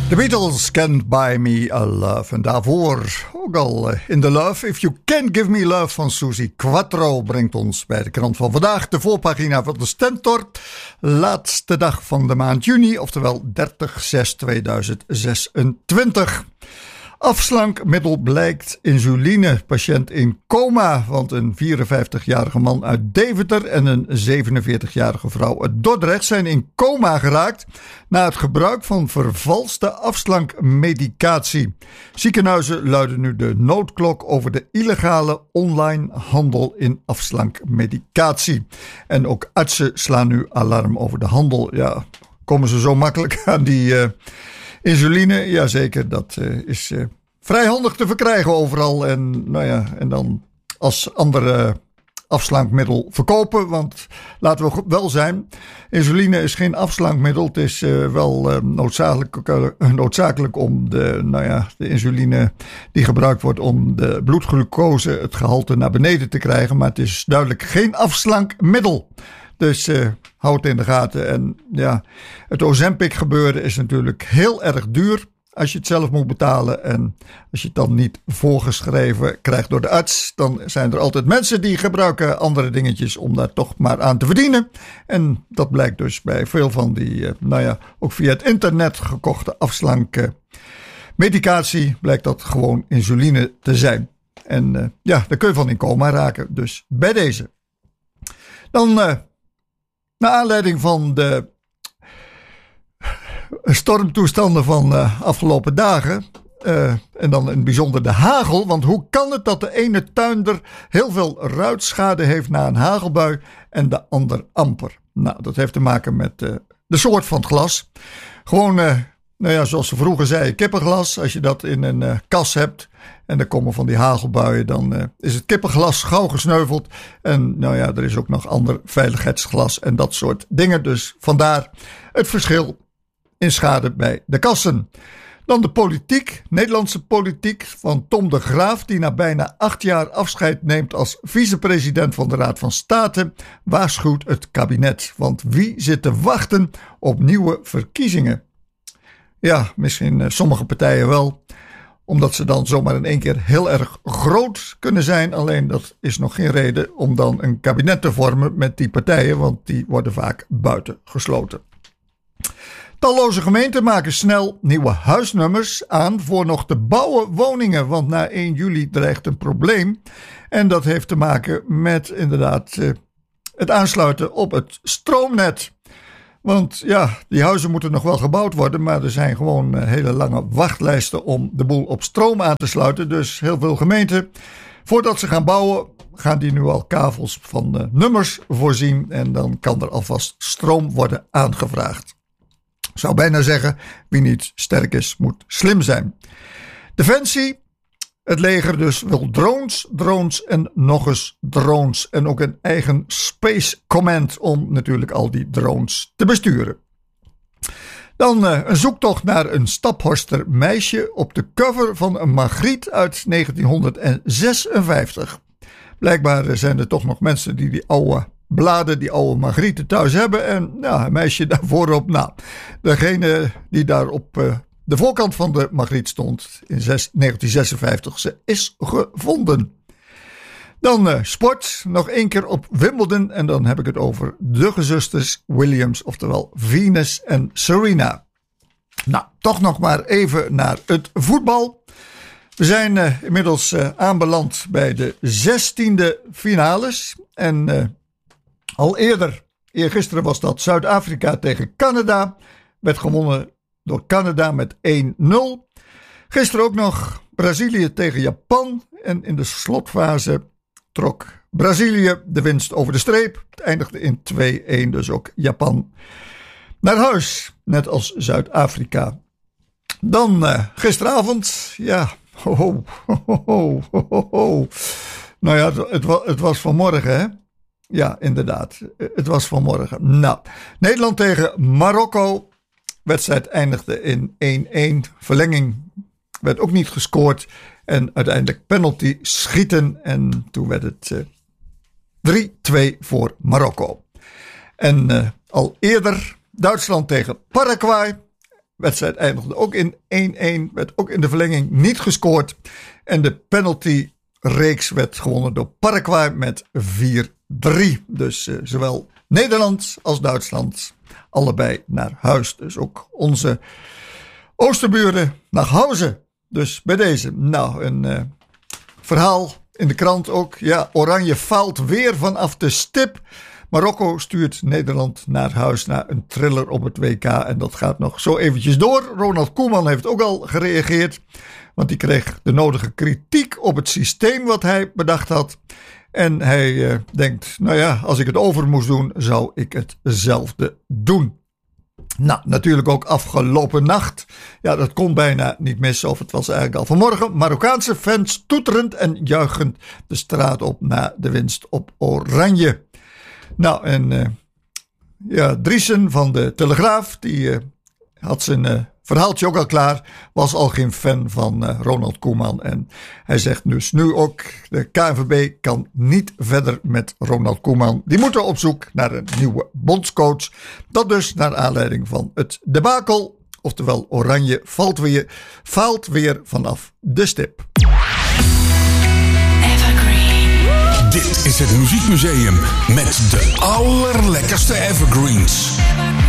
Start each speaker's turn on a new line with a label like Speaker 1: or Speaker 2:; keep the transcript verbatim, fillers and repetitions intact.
Speaker 1: The Beatles, Can't Buy Me a Love. En daarvoor ook al uh, in the Love. If You Can't Give Me Love van Suzi Quatro brengt ons bij de krant van vandaag. De voorpagina van de Stentor. Laatste dag van de maand juni, oftewel dertig zes tweeduizend zesentwintig. Afslankmiddel blijkt insuline. Patiënt in coma, want een vierenvijftigjarige man uit Deventer en een zevenenveertigjarige vrouw uit Dordrecht zijn in coma geraakt na het gebruik van vervalste afslankmedicatie. Ziekenhuizen luiden nu de noodklok over de illegale online handel in afslankmedicatie. En ook artsen slaan nu alarm over de handel. Ja, komen ze zo makkelijk aan die uh, insuline? Jazeker, dat uh, is uh, vrij handig te verkrijgen overal. En, nou ja, en dan als andere afslankmiddel verkopen. Want laten we wel zijn, insuline is geen afslankmiddel. Het is uh, wel uh, noodzakelijk, uh, noodzakelijk om de, nou ja, de insuline die gebruikt wordt om de bloedglucose, het gehalte naar beneden te krijgen. Maar het is duidelijk geen afslankmiddel. Dus uh, houd het in de gaten. En ja, het Ozempic gebeuren is natuurlijk heel erg duur als je het zelf moet betalen. En als je het dan niet voorgeschreven krijgt door de arts, dan zijn er altijd mensen die gebruiken andere dingetjes om daar toch maar aan te verdienen. En dat blijkt dus bij veel van die, uh, nou ja, ook via het internet gekochte afslankmedicatie, blijkt dat gewoon insuline te zijn. En uh, ja, daar kun je van in coma raken. Dus bij deze. Dan Uh, naar aanleiding van de stormtoestanden van de afgelopen dagen. Uh, en dan in het bijzonder de hagel. Want hoe kan het dat de ene tuinder heel veel ruitschade heeft na een hagelbui en de ander amper? Nou, dat heeft te maken met uh, de soort van het glas. Gewoon, uh, nou ja, zoals ze vroeger zeiden, kippenglas. Als je dat in een uh, kas hebt en er komen van die hagelbuien, dan uh, is het kippenglas gauw gesneuveld. En nou ja, er is ook nog ander veiligheidsglas en dat soort dingen. Dus vandaar het verschil in schade bij de kassen. Dan de politiek, Nederlandse politiek van Tom de Graaf, die na bijna acht jaar afscheid neemt als vicepresident van de Raad van State, waarschuwt het kabinet. Want wie zit te wachten op nieuwe verkiezingen? Ja, misschien uh, sommige partijen wel, omdat ze dan zomaar in één keer heel erg groot kunnen zijn. Alleen dat is nog geen reden om dan een kabinet te vormen met die partijen, want die worden vaak buiten gesloten. Talloze gemeenten maken snel nieuwe huisnummers aan voor nog te bouwen woningen. Want na één juli dreigt een probleem. En dat heeft te maken met inderdaad uh, het aansluiten op het stroomnet. Want ja, die huizen moeten nog wel gebouwd worden, maar er zijn gewoon uh, hele lange wachtlijsten om de boel op stroom aan te sluiten. Dus heel veel gemeenten, voordat ze gaan bouwen, gaan die nu al kavels van uh, nummers voorzien. En dan kan er alvast stroom worden aangevraagd. Ik zou bijna zeggen, wie niet sterk is, moet slim zijn. Defensie, het leger dus wil drones, drones en nog eens drones. En ook een eigen Space Command om natuurlijk al die drones te besturen. Dan uh, een zoektocht naar een Staphorster meisje op de cover van een Magritte uit negentienhonderdzesenvijftig. Blijkbaar zijn er toch nog mensen die die oude bladen, die oude Magritte thuis hebben. En ja, een meisje daar voorop. Nou, degene die daar op uh, de voorkant van de Magritte stond in negentien zesenvijftig, ze is gevonden. Dan uh, sport, nog één keer op Wimbledon. En dan heb ik het over de gezusters Williams, oftewel Venus en Serena. Nou, toch nog maar even naar het voetbal. We zijn uh, inmiddels uh, aanbeland bij de zestiende finales. En uh, al eerder, eergisteren was dat Zuid-Afrika tegen Canada. Werd gewonnen door Canada met één nul. Gisteren ook nog Brazilië tegen Japan. En in de slotfase trok Brazilië de winst over de streep. Het eindigde in twee-één, dus ook Japan naar huis. Net als Zuid-Afrika. Dan uh, gisteravond, ja, ho, ho, ho, ho, ho, ho. Nou ja, het, het, het was vanmorgen, hè. Ja, inderdaad. Het was vanmorgen. Nou, Nederland tegen Marokko. Wedstrijd eindigde in één-één. Verlenging werd ook niet gescoord. En uiteindelijk penalty schieten. En toen werd het uh, drie-twee voor Marokko. En uh, al eerder Duitsland tegen Paraguay. wedstrijd eindigde ook in één-één. Werd ook in de verlenging niet gescoord. En de penalty-reeks werd gewonnen door Paraguay met vier drie. Dus uh, zowel Nederland als Duitsland allebei naar huis. Dus ook onze oosterburen naar huizen. Dus bij deze. Nou, een uh, verhaal in de krant ook. Ja, Oranje faalt weer vanaf de stip. Marokko stuurt Nederland naar huis na een thriller op het W K. En dat gaat nog zo eventjes door. Ronald Koeman heeft ook al gereageerd. Want die kreeg de nodige kritiek op het systeem wat hij bedacht had. En hij uh, denkt, nou ja, als ik het over moest doen, zou ik hetzelfde doen. Nou, natuurlijk ook afgelopen nacht. Ja, dat kon bijna niet missen, of het was eigenlijk al vanmorgen. Marokkaanse fans toeterend en juichend de straat op na de winst op Oranje. Nou, en uh, ja, Driessen van de Telegraaf, die uh, had zijn uh, verhaaltje ook al klaar, was al geen fan van uh, Ronald Koeman. En hij zegt dus nu ook, de K N V B kan niet verder met Ronald Koeman. Die moeten op zoek naar een nieuwe bondscoach. Dat dus naar aanleiding van het debakel. Oftewel, Oranje valt weer, faalt weer vanaf de stip.
Speaker 2: Dit is het Muziekmuseum met de allerlekkerste evergreens.